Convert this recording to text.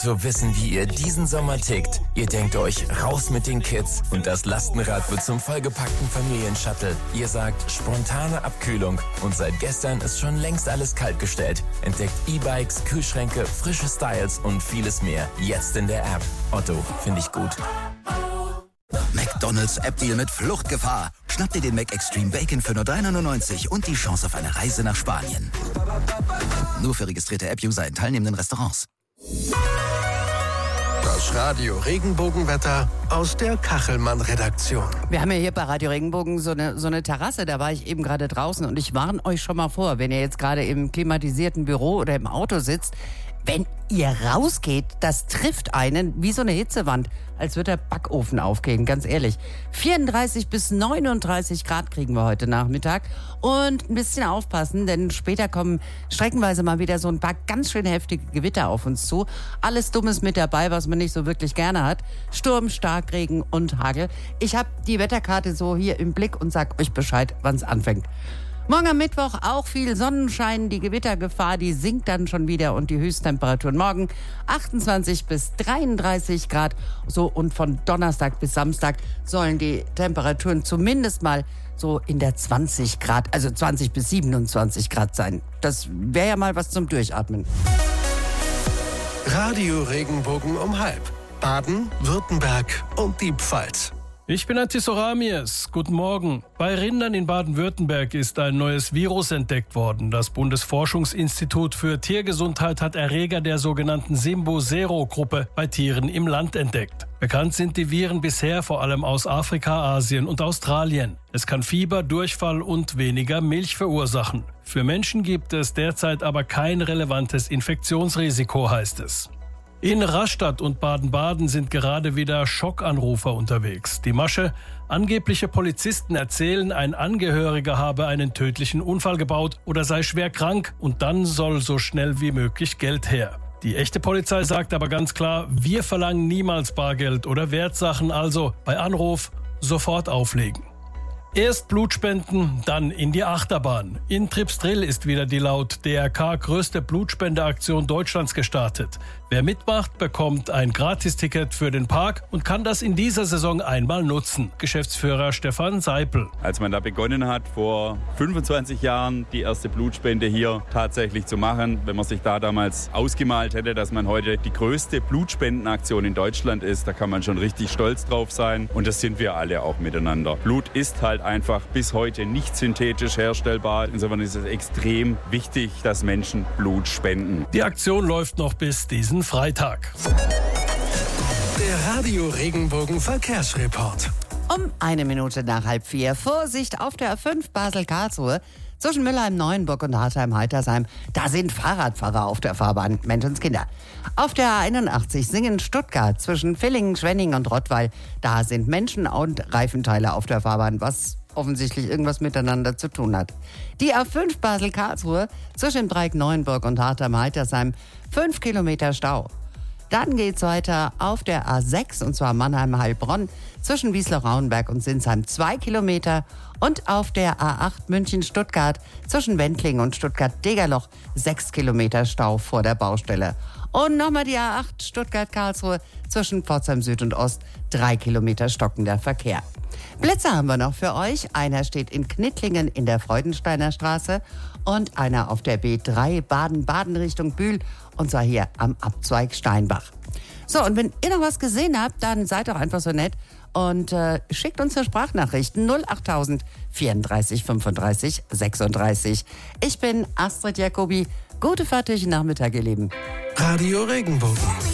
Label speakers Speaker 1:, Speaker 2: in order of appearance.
Speaker 1: zu wissen, wie ihr diesen Sommer tickt. Ihr denkt euch, raus mit den Kids und das Lastenrad wird zum vollgepackten Familienshuttle. Ihr sagt, spontane Abkühlung und seit gestern ist schon längst alles kaltgestellt. Entdeckt E-Bikes, Kühlschränke, frische Styles und vieles mehr. Jetzt in der App. Otto, finde ich gut.
Speaker 2: McDonald's App-Deal mit Fluchtgefahr. Schnapp dir den Mac Extreme Bacon für nur 3,99 € und die Chance auf eine Reise nach Spanien. Nur für registrierte App-User in teilnehmenden Restaurants.
Speaker 3: Das Radio Regenbogenwetter aus der Kachelmann-Redaktion.
Speaker 4: Wir haben ja hier bei Radio Regenbogen so eine Terrasse, da war ich eben gerade draußen und ich warne euch schon mal vor, wenn ihr jetzt gerade im klimatisierten Büro oder im Auto sitzt, wenn ihr rausgeht, das trifft einen wie so eine Hitzewand, als würde der Backofen aufgehen, ganz ehrlich. 34 bis 39 Grad kriegen wir heute Nachmittag und ein bisschen aufpassen, denn später kommen streckenweise mal wieder so ein paar ganz schön heftige Gewitter auf uns zu. Alles Dummes mit dabei, was man nicht so wirklich gerne hat. Sturm, Starkregen und Hagel. Ich habe die Wetterkarte so hier im Blick und sag euch Bescheid, wann es anfängt. Morgen am Mittwoch auch viel Sonnenschein, die Gewittergefahr, die sinkt dann schon wieder und die Höchsttemperaturen morgen 28 bis 33 Grad. So, und von Donnerstag bis Samstag sollen die Temperaturen zumindest mal so in der 20 Grad, also 20 bis 27 Grad sein. Das wäre ja mal was zum Durchatmen.
Speaker 3: Radio Regenbogen um 12:30. Baden, Württemberg und die Pfalz.
Speaker 5: Ich bin Antisoramies. Guten Morgen. Bei Rindern in Baden-Württemberg ist ein neues Virus entdeckt worden. Das Bundesforschungsinstitut für Tiergesundheit hat Erreger der sogenannten Simbo-Sero-Gruppe bei Tieren im Land entdeckt. Bekannt sind die Viren bisher vor allem aus Afrika, Asien und Australien. Es kann Fieber, Durchfall und weniger Milch verursachen. Für Menschen gibt es derzeit aber kein relevantes Infektionsrisiko, heißt es. In Rastatt und Baden-Baden sind gerade wieder Schockanrufer unterwegs. Die Masche: angebliche Polizisten erzählen, ein Angehöriger habe einen tödlichen Unfall gebaut oder sei schwer krank und dann soll so schnell wie möglich Geld her. Die echte Polizei sagt aber ganz klar, wir verlangen niemals Bargeld oder Wertsachen, also bei Anruf sofort auflegen. Erst Blutspenden, dann in die Achterbahn. In Tripsdrill ist wieder die laut DRK größte Blutspendeaktion Deutschlands gestartet. Wer mitmacht, bekommt ein Gratisticket für den Park und kann das in dieser Saison einmal nutzen. Geschäftsführer Stefan Seipel.
Speaker 6: Als man da begonnen hat, vor 25 Jahren die erste Blutspende hier tatsächlich zu machen, wenn man sich da damals ausgemalt hätte, dass man heute die größte Blutspendenaktion in Deutschland ist, da kann man schon richtig stolz drauf sein. Und das sind wir alle auch miteinander. Blut ist halt einfach bis heute nicht synthetisch herstellbar. Insofern ist es extrem wichtig, dass Menschen Blut spenden.
Speaker 5: Die Aktion läuft noch bis diesen Freitag.
Speaker 3: Der Radio Regenbogen Verkehrsreport.
Speaker 4: Um 1 Minute nach 3:30. Vorsicht auf der A5 Basel-Karlsruhe. Zwischen Müllheim-Neuenburg und Hartheim-Heitersheim, da sind Fahrradfahrer auf der Fahrbahn, Menschenskinder. Auf der A81 Singen-Stuttgart zwischen Villingen, Schwenningen und Rottweil, da sind Menschen und Reifenteile auf der Fahrbahn, was offensichtlich irgendwas miteinander zu tun hat. Die A5 Basel-Karlsruhe zwischen Dreieck-Neuenburg und Hartheim-Heitersheim, 5 Kilometer Stau. Dann geht's weiter auf der A6, und zwar Mannheim-Heilbronn, zwischen Wiesloch-Rauenberg und Sinsheim 2 Kilometer. Und auf der A8 München-Stuttgart zwischen Wendling und Stuttgart-Degerloch 6 Kilometer Stau vor der Baustelle. Und nochmal die A8 Stuttgart-Karlsruhe zwischen Pforzheim Süd und Ost, 3 Kilometer stockender Verkehr. Plätze haben wir noch für euch. Einer steht in Knittlingen in der Freudensteiner Straße und einer auf der B3 Baden-Baden Richtung Bühl, und zwar hier am Abzweig Steinbach. So, und wenn ihr noch was gesehen habt, dann seid doch einfach so nett und schickt uns eine Sprachnachrichten 08000 34 35 36. Ich bin Astrid Jacobi. Gute Fahrt durch den Nachmittag, ihr Lieben.
Speaker 3: Radio Regenbogen.